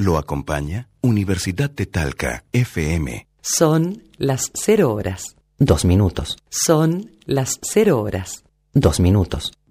Lo acompaña Universidad de Talca, FM. Son las 0 horas, 2 minutos. Son las 0 horas, 2 minutos.